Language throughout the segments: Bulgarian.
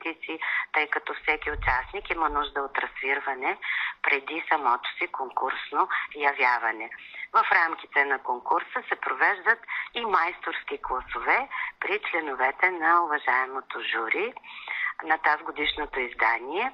артисти, тъй като всеки участник има нужда от разсвирване преди самото си конкурсно явяване. В рамките на конкурса се провеждат и майсторски класове при членовете на уважаемото жури. На тази годишното издание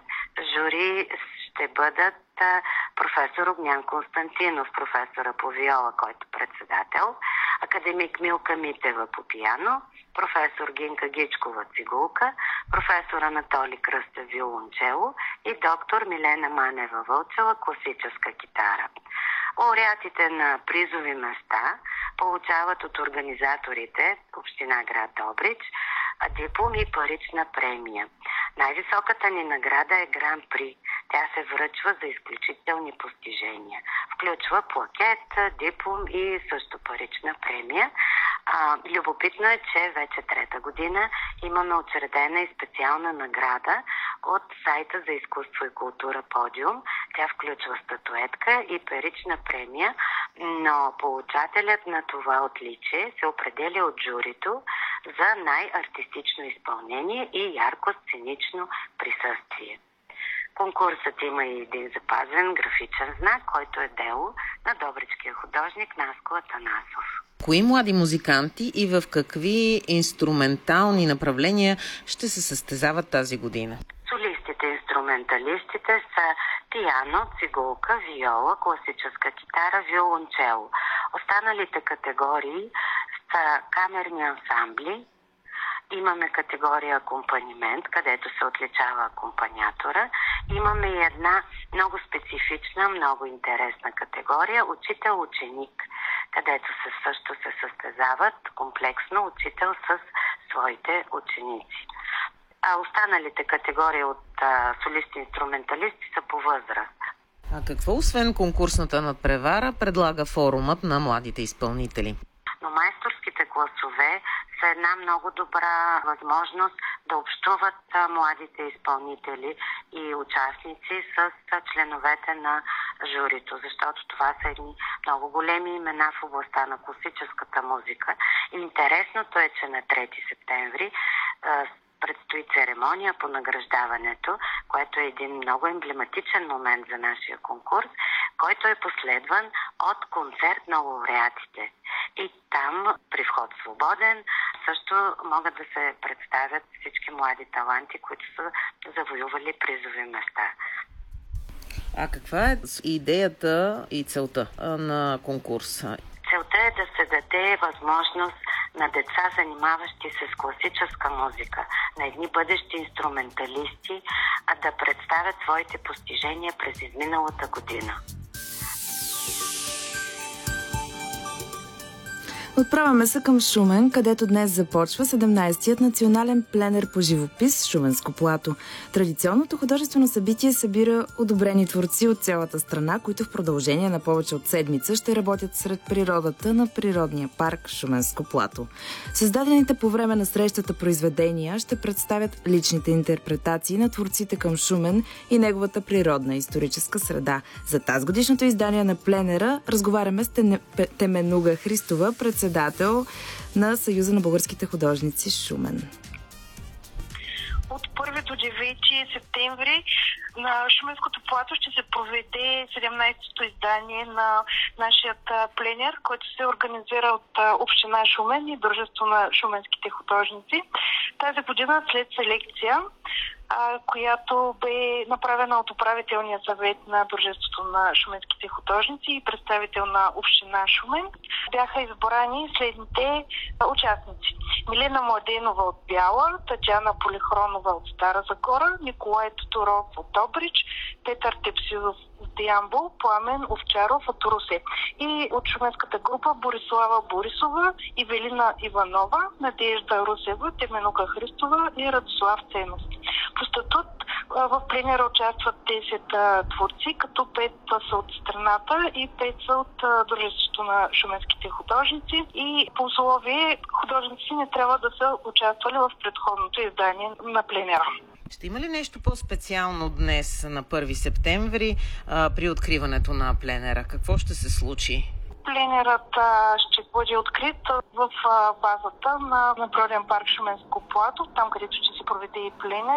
жури ще бъдат професор Огнян Константинов, професора по виола, който председател, академик Милка Митева по пиано, професор Гинка Гичкова цигулка, професор Анатолий Кръстев виолончело и доктор Милена Манева Вълчева класическа китара. Лауреатите на призови места получават от организаторите Община град Добрич диплом и парична премия. Най-високата ни награда е Гран-при. Тя се връчва за изключителни постижения. Включва плакет, диплом и също парична премия. Любопитно е, че вече трета година имаме учредена и специална награда от сайта за изкуство и култура Подиум. Тя включва статуетка и парична премия, но получателят на това отличие се определя от журито за най-артистично изпълнение и ярко сценично присъствие. Конкурсът има и един запазен графичен знак, който е дело на добричкия художник Наско Атанасов. Кои млади музиканти и в какви инструментални направления ще се състезават тази година? Солистите, инструменталистите са пиано, цигулка, виола, класическа китара, виолончело. Останалите категории са камерни ансамбли. Имаме категория акомпанимент, където се отличава акомпаниатора. Имаме и една много специфична, много интересна категория учител-ученик, където също се състезават комплексно учител с своите ученици. А останалите категории от солисти-инструменталисти са по възраст. А какво освен конкурсната надпревара предлага форумът на младите изпълнители? Но майсторските класове са една много добра възможност да общуват младите изпълнители и участници с членовете на журито, защото това са едни много големи имена в областта на класическата музика. И интересното е, че на 3 септември предстои церемония по награждаването, което е един много емблематичен момент за нашия конкурс, който е последван от концерт на лауреатите. И там, при вход свободен, също могат да се представят всички млади таланти, които са завоювали призови места. А каква е идеята и целта на конкурса? Целта е да се даде възможност на деца, занимаващи се с класическа музика, на едни бъдещи инструменталисти, да представят своите постижения през изминалата година. Отправяме се към Шумен, където днес започва 17-тият национален пленер по живопис Шуменско плато. Традиционното художествено събитие събира одобрени творци от цялата страна, които в продължение на повече от седмица ще работят сред природата на природния парк Шуменско плато. Създадените по време на срещата произведения ще представят личните интерпретации на творците към Шумен и неговата природна историческа среда. За тази годишното издание на пленера разговаряме с Теменуга Христова, председател на Съюза на българските художници Шумен. От 1 до 9 септември на Шуменското плато ще се проведе 17-то издание на нашият пленер, който се организира от Община Шумен и Дружество на шуменските художници. Тази година след селекция, която бе направена от управителния съвет на Дружеството на шуменските художници и представител на Община Шумен, бяха избрани следните участници. Милена Младенова от Бяла, Татяна Полихронова от Стара Загора, Николай Тодоров от Добрич, Петър Тепсилов от Ямбол, Пламен Овчаров от Русе. И от шуменската група Борислава Борисова, Ивелина Иванова, Надежда Русева, Теменука Христова и Радослав Ценов. По статут в пленера участват 10 творци, като 5 са от страната и 5 са от Дружеството на шуменските художници. И по условие художници не трябва да са участвали в предходното издание на пленера. Ще има ли нещо по-специално днес на 1 септември при откриването на пленера? Какво ще се случи? Пленерът ще бъде открит в базата на Природен парк Шуменско плато, там където ще се проведе и пленер.